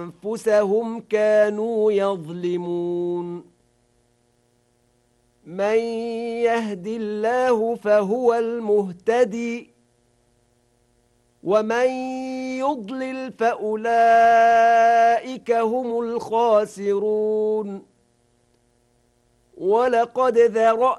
أنفسهم كانوا يظلمون من يهد الله فهو المهتدي ومن يضلل فأولئك هم الخاسرون ولقد ذرأنا